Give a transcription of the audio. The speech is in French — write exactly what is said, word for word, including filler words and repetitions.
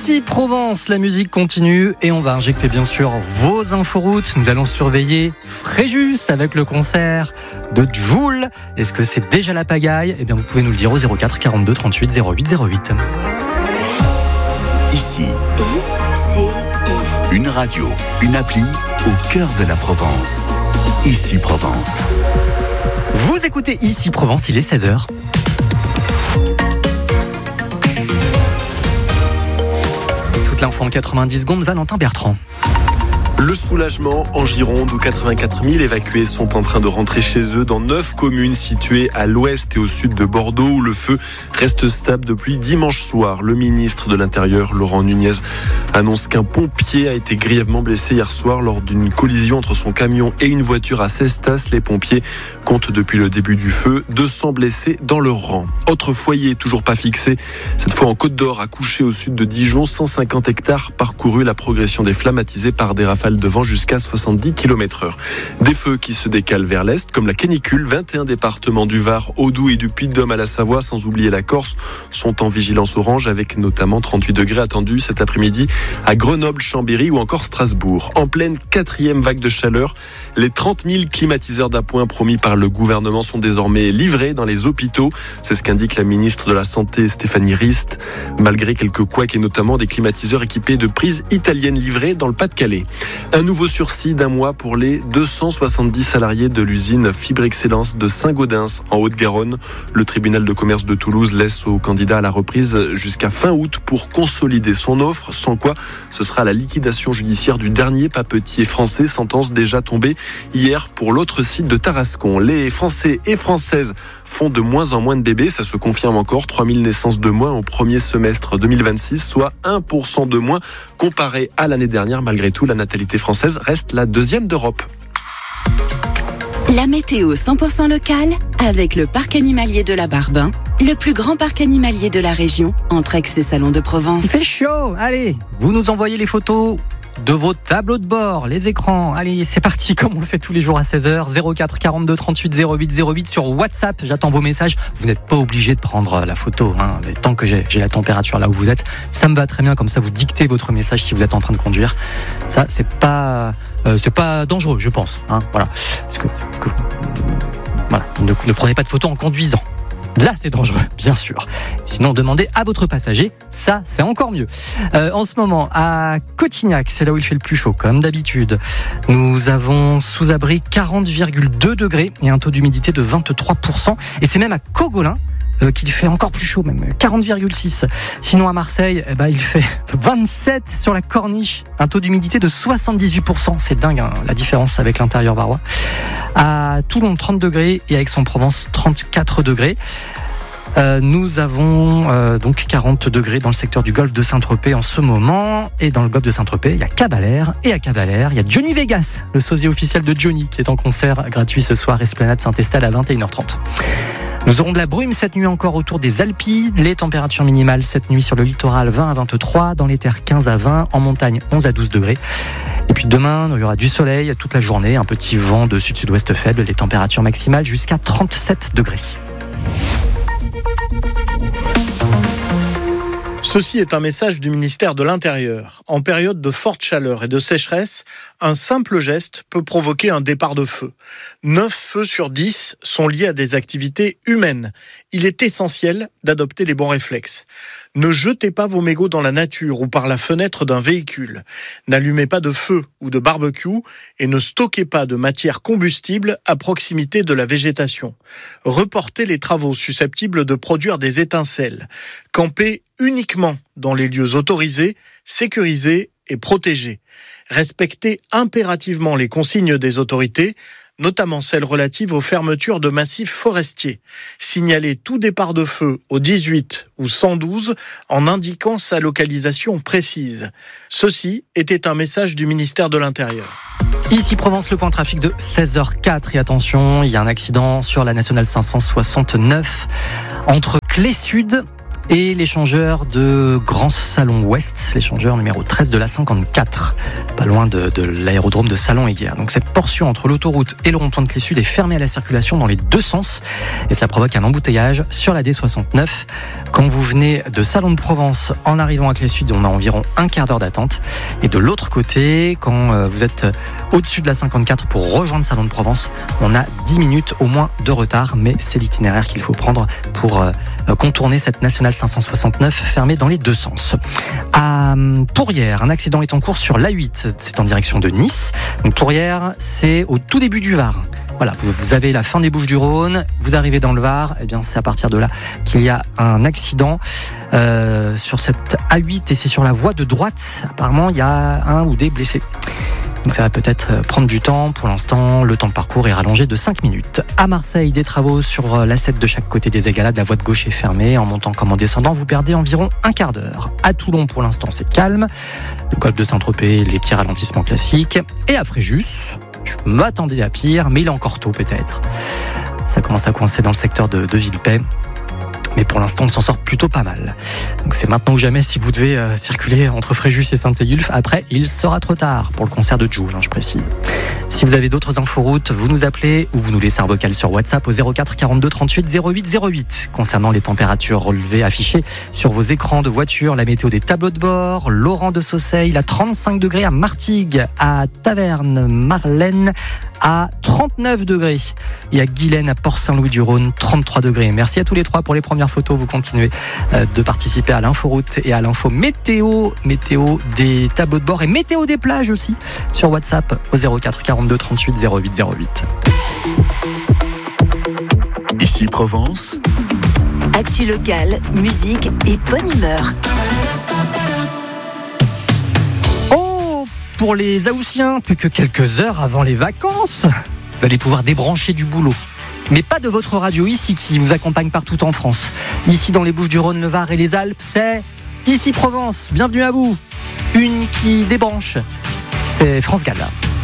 Ici Provence, la musique continue et on va injecter bien sûr vos inforoutes. Nous allons surveiller Fréjus avec le concert de Jul. Est-ce que c'est déjà la pagaille ? Eh bien vous pouvez nous le dire au zéro quatre quarante-deux trente-huit zéro huit zéro huit. Ici, I C I. Une radio, une appli au cœur de la Provence. Ici Provence. Vous écoutez Ici Provence, il est seize heures. Toute l'info en quatre-vingt-dix secondes, Valentin Bertrand. Le soulagement en Gironde où quatre-vingt-quatre mille évacués sont en train de rentrer chez eux dans neuf communes situées à l'ouest et au sud de Bordeaux où le feu reste stable depuis dimanche soir. Le ministre de l'Intérieur, Laurent Nunez, annonce qu'un pompier a été grièvement blessé hier soir lors d'une collision entre son camion et une voiture à Cestas. Les pompiers comptent depuis le début du feu deux cents blessés dans leur rang. Autre foyer toujours pas fixé, cette fois en Côte d'Or, à Couché au sud de Dijon, cent cinquante hectares parcourus, la progression des flammes attisée par des rafales de vent jusqu'à soixante-dix kilomètres heure. Des feux qui se décalent vers l'est, comme la canicule. vingt et un départements du Var, au Doubs et du Puy-de-Dôme à la Savoie, sans oublier la Corse, sont en vigilance orange, avec notamment trente-huit degrés attendus cet après-midi à Grenoble, Chambéry ou encore Strasbourg. En pleine quatrième vague de chaleur, les trente mille climatiseurs d'appoint promis par le gouvernement sont désormais livrés dans les hôpitaux. C'est ce qu'indique la ministre de la Santé, Stéphanie Rist, malgré quelques couacs et notamment des climatiseurs équipés de prises italiennes livrés dans le Pas-de-Calais. Un nouveau sursis d'un mois pour les deux cent soixante-dix salariés de l'usine Fibre Excellence de Saint-Gaudens en Haute-Garonne. Le tribunal de commerce de Toulouse laisse au candidat à la reprise jusqu'à fin août pour consolider son offre, sans quoi ce sera la liquidation judiciaire du dernier papetier français, sentence déjà tombée hier pour l'autre site de Tarascon. Les Français et Françaises font de moins en moins de bébés, ça se confirme encore, trois mille naissances de moins au premier semestre deux mille vingt-six, soit un pour cent de moins comparé à l'année dernière. Malgré tout, la natalité française reste la deuxième d'Europe. La météo cent pour cent locale avec le parc animalier de la Barbin, le plus grand parc animalier de la région, entre Aix et Salon de Provence. Il fait chaud, allez, vous nous envoyez les photos de vos tableaux de bord, les écrans. Allez, c'est parti, comme on le fait tous les jours à seize heures. zéro quatre quarante-deux trente-huit zéro huit zéro huit sur WhatsApp. J'attends vos messages. Vous n'êtes pas obligé de prendre la photo, hein. Mais tant que j'ai, j'ai la température là où vous êtes, ça me va très bien. Comme ça, vous dictez votre message si vous êtes en train de conduire. Ça, c'est pas, euh, c'est pas dangereux, je pense. Hein, voilà. Parce que, parce que, voilà. Ne, ne prenez pas de photos en conduisant. Là, c'est dangereux, bien sûr. Sinon, demandez à votre passager. Ça, c'est encore mieux. Euh, en ce moment, à Cotignac, c'est là où il fait le plus chaud, comme d'habitude. Nous avons sous abri quarante virgule deux degrés et un taux d'humidité de vingt-trois pour cent. Et c'est même à Cogolin euh, qu'il fait encore plus chaud, même quarante virgule six. Sinon, à Marseille, eh ben, il fait vingt-sept sur la Corniche, un taux d'humidité de soixante-dix-huit pour cent. C'est dingue, hein, la différence avec l'intérieur barois. À Toulon, trente degrés et à Aix-en-Provence, trente-quatre degrés. Euh, nous avons euh, donc quarante degrés dans le secteur du golfe de Saint-Tropez en ce moment. Et dans le golfe de Saint-Tropez, il y a Cavalère. Et à Cavalère, il y a Johnny Vegas, le sosie officiel de Johnny, qui est en concert gratuit ce soir, Esplanade Saint-Estelle à vingt et une heures trente. Nous aurons de la brume cette nuit encore autour des Alpilles. Les températures minimales cette nuit sur le littoral, vingt à vingt-trois. Dans les terres, quinze à vingt. En montagne, onze à douze degrés. Et puis demain, il y aura du soleil toute la journée. Un petit vent de sud-sud-ouest faible. Les températures maximales jusqu'à trente-sept degrés. Ceci est un message du ministère de l'Intérieur. En période de forte chaleur et de sécheresse, un simple geste peut provoquer un départ de feu. neuf feux sur dix sont liés à des activités humaines. Il est essentiel d'adopter les bons réflexes. Ne jetez pas vos mégots dans la nature ou par la fenêtre d'un véhicule. N'allumez pas de feu ou de barbecue et ne stockez pas de matière combustible à proximité de la végétation. Reportez les travaux susceptibles de produire des étincelles. Campez uniquement dans les lieux autorisés, sécurisés et protégés. Respectez impérativement les consignes des autorités, notamment celles relatives aux fermetures de massifs forestiers. Signalez tout départ de feu au dix-huit ou cent douze en indiquant sa localisation précise. Ceci était un message du ministère de l'Intérieur. Ici Provence, le point trafic de seize heures quatre. Et attention, il y a un accident sur la nationale cinq cent soixante-neuf entre Clé Sud et l'échangeur de Grand Salon Ouest, l'échangeur numéro treize de l'A cinquante-quatre, pas loin de, de l'aérodrome de Salon-Eyguières. Donc cette portion entre l'autoroute et le rond-point de Clé-Sud est fermée à la circulation dans les deux sens et cela provoque un embouteillage sur la D soixante-neuf. Quand vous venez de Salon de Provence en arrivant à Clé-Sud, on a environ un quart d'heure d'attente. Et de l'autre côté, quand vous êtes au-dessus de la cinquante-quatre pour rejoindre Salon de Provence, on a dix minutes au moins de retard, mais c'est l'itinéraire qu'il faut prendre pour contourner cette nationale cinq cent soixante-neuf fermée dans les deux sens. À Pourrières, un accident est en cours sur l'A huit, c'est en direction de Nice. Donc Pourrières, c'est au tout début du Var. Voilà, vous, vous avez la fin des Bouches-du-Rhône, vous arrivez dans le Var, et bien c'est à partir de là qu'il y a un accident euh, sur cette A huit et c'est sur la voie de droite. Apparemment, il y a un ou des blessés. Donc ça va peut-être prendre du temps. Pour l'instant, le temps de parcours est rallongé de cinq minutes. À Marseille, des travaux sur l'A sept de chaque côté des égalades. La voie de gauche est fermée. En montant comme en descendant, vous perdez environ un quart d'heure. À Toulon, pour l'instant, c'est calme. Le golfe de Saint-Tropez, les petits ralentissements classiques. Et à Fréjus, je m'attendais à pire, mais il est encore tôt peut-être. Ça commence à coincer dans le secteur de, de Villepay. Mais pour l'instant, on s'en sort plutôt pas mal. Donc c'est maintenant ou jamais si vous devez euh, circuler entre Fréjus et Saint-Égulphe. Après, il sera trop tard pour le concert de Jul, hein, je précise. Si vous avez d'autres inforoutes, vous nous appelez ou vous nous laissez un vocal sur WhatsApp au zéro quatre quarante-deux trente-huit zéro huit zéro huit. Concernant les températures relevées affichées sur vos écrans de voiture, la météo des tableaux de bord, Laurent de Sauceil, à trente-cinq degrés à Martigues, à Taverne, Marlène, à trente-neuf degrés et à Guilaine, à Port-Saint-Louis-du-Rhône, trente-trois degrés. Merci à tous les trois pour les premières photos. Vous continuez de participer à l'inforoute et à l'info météo, météo des tableaux de bord et météo des plages aussi sur WhatsApp au zéro quatre quarante-deux trente-huit zéro huit zéro huit. Ici Provence. Actu locale, musique et bonne humeur. Pour les Haussiens, plus que quelques heures avant les vacances, vous allez pouvoir débrancher du boulot. Mais pas de votre radio ici qui vous accompagne partout en France. Ici dans les Bouches-du-Rhône, le Var et les Alpes, c'est Ici Provence. Bienvenue à vous. Une qui débranche, c'est France Gall.